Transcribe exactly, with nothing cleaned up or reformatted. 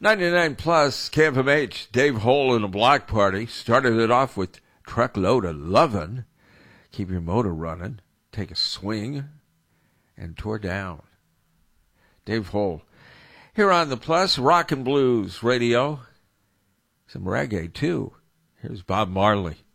ninety-nine plus, K F M H, Dave Hole and a Block Party. Started it off with Truckload of Lovin'. Keep your motor running. Take a swing. And tore down. Dave Hole. Here on the Plus, Rock and Blues Radio. Some reggae, too. Here's Bob Marley.